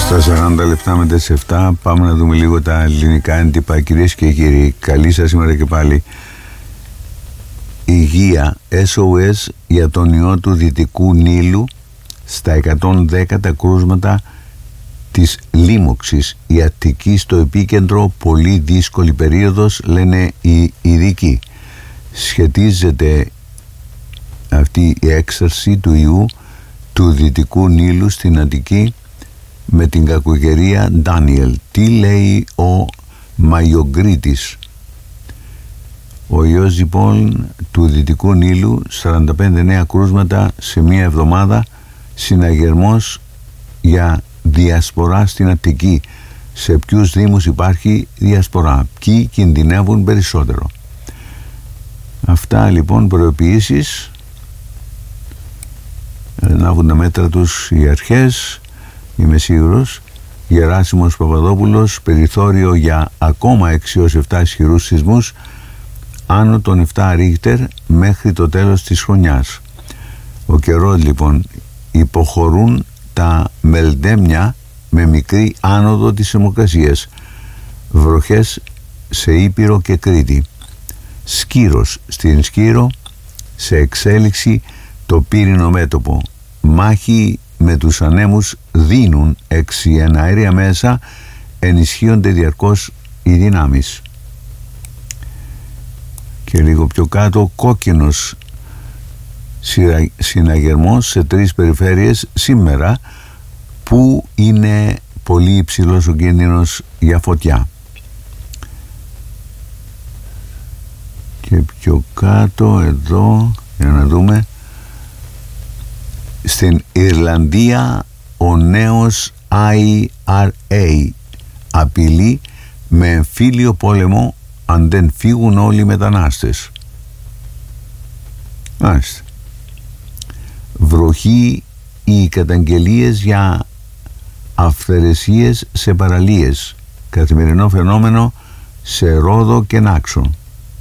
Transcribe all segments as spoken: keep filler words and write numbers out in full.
Στα σαράντα λεπτά μετά τις επτά πάμε να δούμε λίγο τα ελληνικά έντυπα. Κυρίες και κύριοι, καλή σας σήμερα και πάλι. Υγεία, ες ο ες για τον ιό του Δυτικού Νείλου στα εκατόν δέκα τα κρούσματα της λίμωξης. Η Αττική στο επίκεντρο, πολύ δύσκολη περίοδος, λένε οι ειδικοί. Σχετίζεται αυτή η έξαρση του ιού του Δυτικού Νείλου στην Αττική με την κακοκαιρία Ντάνιελ. Τι λέει ο Μαγιογκρίτης? Ο ιός λοιπόν του Δυτικού Νείλου, σαράντα πέντε νέα κρούσματα σε μία εβδομάδα, συναγερμός για διασπορά στην Αττική. Σε ποιους δήμους υπάρχει διασπορά, ποιοι κινδυνεύουν περισσότερο? Αυτά λοιπόν προοποιήσεις, ανάβουν τα μέτρα τους οι αρχές. Είμαι σίγουρος. Γεράσιμος Παπαδόπουλος, περιθώριο για ακόμα έξι έως επτά ισχυρούς σεισμούς άνω των επτά ρίχτερ μέχρι το τέλος της χρονιάς. Ο καιρός λοιπόν, υποχωρούν τα μελντέμια με μικρή άνοδο της θερμοκρασίας. Βροχές σε Ήπειρο και Κρήτη. Σκύρος στην Σκύρο, σε εξέλιξη το πύρινο μέτωπο. Μάχη με τους ανέμους δίνουν έξι εναέρια μέσα, ενισχύονται διαρκώς οι δυνάμεις. Και λίγο πιο κάτω, κόκκινος συναγερμός σε τρεις περιφέρειες σήμερα, που είναι πολύ υψηλός ο κίνδυνος για φωτιά. Και πιο κάτω εδώ, για να δούμε, στην Ιρλανδία ο νέος άι αρ έι απειλεί με εμφύλιο πόλεμο αν δεν φύγουν όλοι οι μετανάστες. Μάλιστα. Βροχή οι καταγγελίες για αυθαιρεσίες σε παραλίες. Καθημερινό φαινόμενο σε Ρόδο και Νάξο.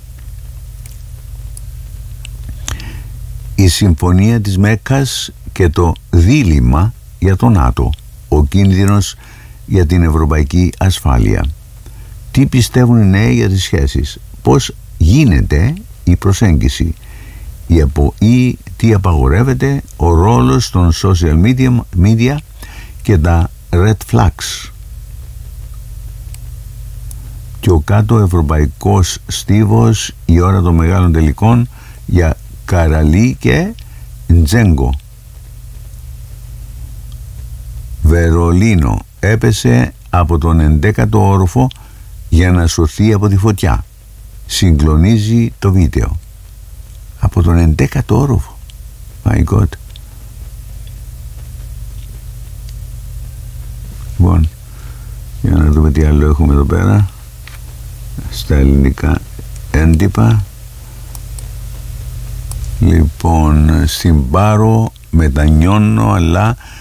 Η συμφωνία της Μέκκας και το δίλημμα για το ΝΑΤΟ. Ο κίνδυνος για την ευρωπαϊκή ασφάλεια. Τι πιστεύουν οι νέοι για τις σχέσεις? Πώς γίνεται η προσέγγιση? Η απο, ή τι απαγορεύεται? Ο ρόλος των social media, media και τα red flags. Και ο κάτω ευρωπαϊκός στίβος, η ώρα των μεγάλων τελικών για Καραλί και Τζέγκο. Βερολίνο έπεσε από τον ενδέκατο όροφο για να σωθεί από τη φωτιά. Συγκλονίζει το βίντεο. Από τον ενδέκατο όροφο. My God. Λοιπόν, για να δούμε τι άλλο έχουμε εδώ πέρα στα ελληνικά έντυπα. Λοιπόν, στην Πάρο μετανιώνω, αλλά